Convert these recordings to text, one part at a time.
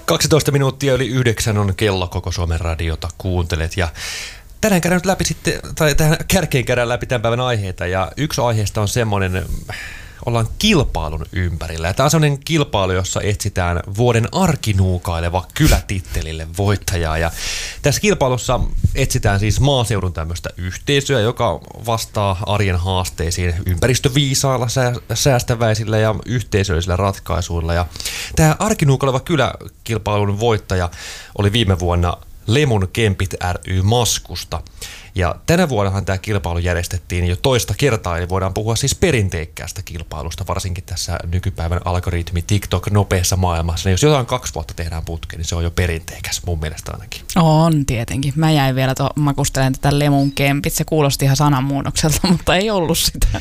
12 minuuttia yli 9 on kello, koko Suomen radiota kuuntelet ja tänään käydään nyt läpi sitten, tai tähän kärkeen käydään läpi tämän päivän aiheita ja yksi aiheesta on semmoinen, ollaan kilpailun ympärillä. Ja tämä on semmoinen kilpailu, jossa etsitään vuoden arkinuukaileva kylätittelille voittajaa. Ja tässä kilpailussa etsitään siis maaseudun tämmöistä yhteisöä, joka vastaa arjen haasteisiin ympäristöviisailla, säästäväisillä ja yhteisöllisillä ratkaisuilla. Ja tämä arkinuukaileva kyläkilpailun voittaja oli viime vuonna Lemun Kempit ry Maskusta. Ja tänä vuonnahan tämä kilpailu järjestettiin jo toista kertaa, eli voidaan puhua siis perinteikkäästä kilpailusta, varsinkin tässä nykypäivän algoritmi TikTok nopeassa maailmassa. Jos jotain 2 vuotta tehdään putkeen, niin se on jo perinteikäs, mun mielestä ainakin. On tietenkin. Mä jäin vielä makustelemaan tätä Lemun Kempit. Se kuulosti ihan sananmuunnokselta, mutta ei ollut sitä.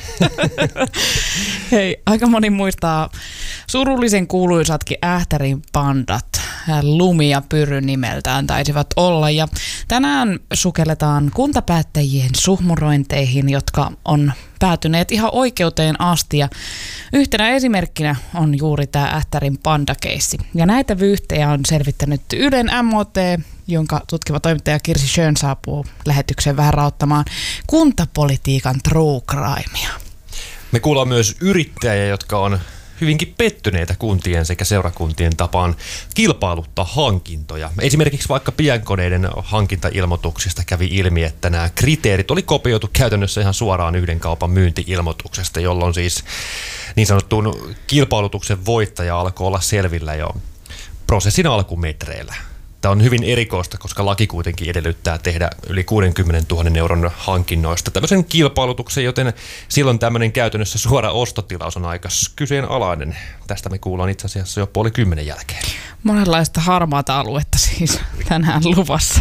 Hei, aika moni muistaa surullisen kuuluisatkin Ähtärin pandat. Lumi ja Pyry nimeltään taisivat olla. Ja tänään sukelletaan kuntapäättäjien suhmurointeihin, jotka on päätyneet ihan oikeuteen asti. Ja yhtenä esimerkkinä on juuri tämä Ähtärin pandakeissi. Ja näitä vyyhtejä on selvittänyt Ylen MOT, jonka tutkiva toimittaja Kirsi Schön saapuu lähetykseen vähän rauttamaan kuntapolitiikan true crimea. Me kuullaan myös yrittäjiä, jotka on hyvinkin pettyneitä kuntien sekä seurakuntien tapaan kilpailuttaa hankintoja. Esimerkiksi vaikka pienkoneiden hankintailmoituksista kävi ilmi, että nämä kriteerit oli kopioitu käytännössä ihan suoraan yhden kaupan myynti-ilmoituksesta, jolloin siis niin sanottuun kilpailutuksen voittaja alkoi olla selvillä jo prosessin alkumetreillä. Tämä on hyvin erikoista, koska laki kuitenkin edellyttää tehdä yli 60 000 euron hankinnoista tämmöisen kilpailutuksen, joten silloin tämmöinen käytännössä suora ostotilaus on aika kyseenalainen. Tästä me kuullaan itse asiassa jo 9:30 jälkeen. Monenlaista harmaata aluetta siis tänään luvassa.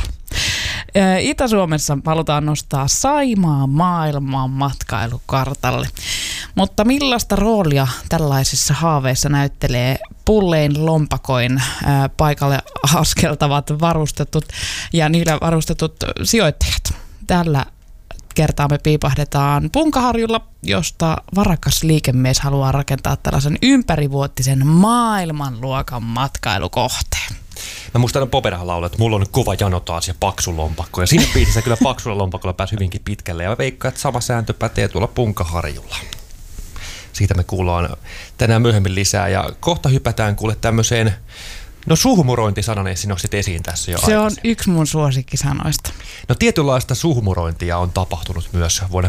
Itä-Suomessa halutaan nostaa Saimaa maailman matkailukartalle. Mutta millaista roolia tällaisissa haaveissa näyttelee pullein lompakoin paikalle askeltavat varustetut ja niillä varustetut sijoittajat? Tällä kertaa me piipahdetaan Punkaharjulla, josta varakas liikemies haluaa rakentaa tällaisen ympärivuotisen maailmanluokan matkailukohteen. Mä muistan Poperahan laulaa, että mulla on kova jano taas ja paksu lompakko. Ja siinä biisissä kyllä paksulla lompakolla pääsi hyvinkin pitkälle. Ja mä veikkaan, että sama sääntö pätee tuolla Punkaharjulla. Siitä me kuullaan tänään myöhemmin lisää. Ja kohta hypätään kuule tämmöiseen, suhmurointisanan Essi nostit esiin tässä jo Se on yksi mun suosikkisanoista. No tietynlaista suhmurointia on tapahtunut myös vuonna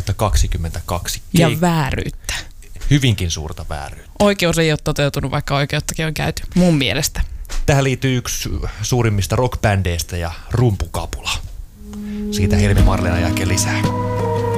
2022. Ja vääryyttä. Hyvinkin suurta vääryyttä. Oikeus ei ole toteutunut, vaikka oikeuttakin on käyty, mun mielestä. Tähän liittyy yksi suurimmista rockbändeistä ja Rumpukapula. Siitä Helmi Marlenan jälkeen lisää.